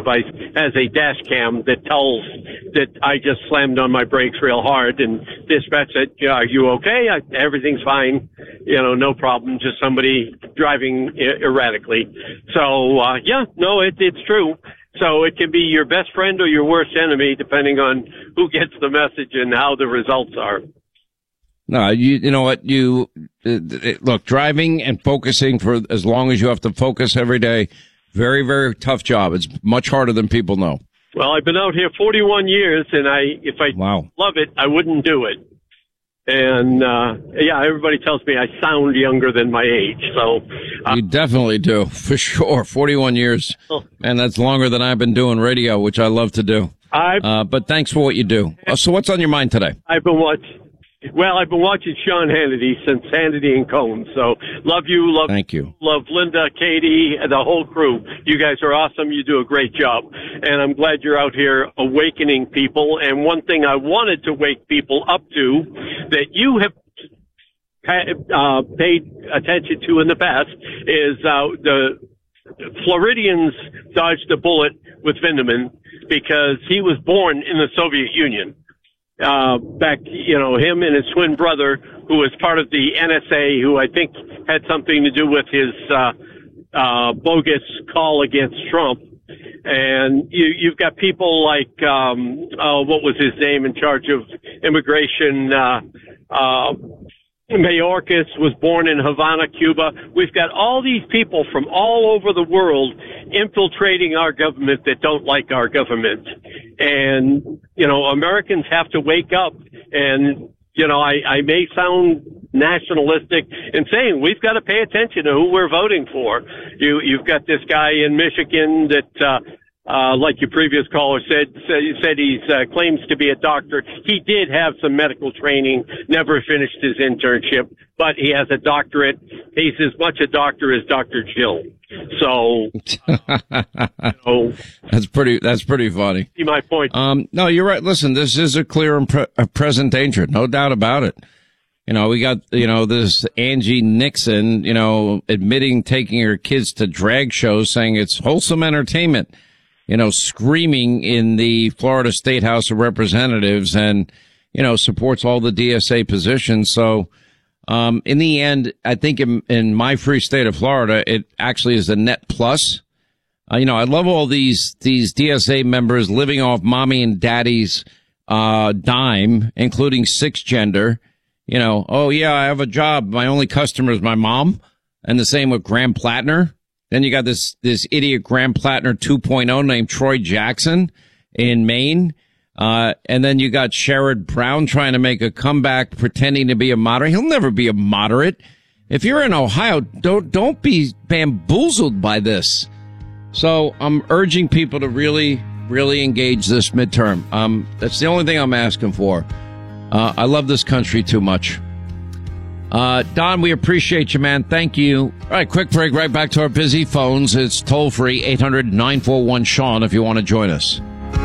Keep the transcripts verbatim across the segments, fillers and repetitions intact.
device has a dash cam that tells that I just slammed on my brakes real hard, and dispatch said, yeah, are you okay? I, everything's fine. You know, no problem. Just somebody driving er- erratically. So, uh, yeah, no, it, it's true. So it can be your best friend or your worst enemy, depending on who gets the message and how the results are. No, you, you know what, you, uh, look, driving and focusing for as long as you have to focus every day, very, very tough job. It's much harder than people know. Well, I've been out here forty-one years, and I, if I wow. love it, I wouldn't do it. And, uh, yeah, everybody tells me I sound younger than my age, so. Uh, you definitely do, for sure. forty-one years. Oh. And that's longer than I've been doing radio, which I love to do. I've, uh, but thanks for what you do. Uh, so what's on your mind today? I've been watching. Well, I've been watching Sean Hannity since Hannity and Cohn. So love you, love Thank you. Love Linda, Katie, and the whole crew. You guys are awesome. You do a great job. And I'm glad you're out here awakening people. And one thing I wanted to wake people up to that you have uh, paid attention to in the past is uh, the Floridians dodged a bullet with Vindman because he was born in the Soviet Union. Uh, back, you know, him and his twin brother, who was part of the N S A, who I think had something to do with his, uh, uh, bogus call against Trump. And you, you've got people like, um, uh, what was his name in charge of immigration, uh, uh, Mayorkas was born in Havana, Cuba. We've got all these people from all over the world infiltrating our government that don't like our government. And, you know, Americans have to wake up. And, you know, I, I may sound nationalistic in saying we've got to pay attention to who we're voting for. You, you've got this guy in Michigan that, uh, Uh, like your previous caller said, said, said he uh, claims to be a doctor. He did have some medical training, never finished his internship, but he has a doctorate. He's as much a doctor as Doctor Jill. So, you know, that's pretty, that's pretty funny. See my point? Um, no, you're right. Listen, this is a clear and pre- a present danger. No doubt about it. You know, we got, you know, this Angie Nixon, you know, admitting taking her kids to drag shows, saying it's wholesome entertainment. You know, screaming in the Florida State House of Representatives and, you know, supports all the D S A positions. So, um, in the end, I think in, in my free state of Florida, it actually is a net plus. Uh, you know, I love all these, these D S A members living off mommy and daddy's, uh, dime, including six gender. You know, oh yeah, I have a job. My only customer is my mom. And the same with Graham Plattner. Then you got this, this idiot Graham Plattner two point oh named Troy Jackson in Maine. Uh, and then you got Sherrod Brown trying to make a comeback, pretending to be a moderate. He'll never be a moderate. If you're in Ohio, don't, don't be bamboozled by this. So I'm urging people to really, really engage this midterm. Um, that's the only thing I'm asking for. Uh, I love this country too much. Uh, Don, we appreciate you, man. Thank you. All right, quick break, right back to our busy phones. It's toll free, eight hundred nine four one Sean if you want to join us.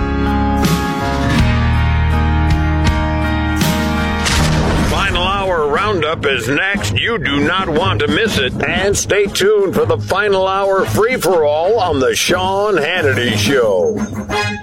Final Hour Roundup is next. You do not want to miss it. And stay tuned for the Final Hour free-for-all on the Sean Hannity Show.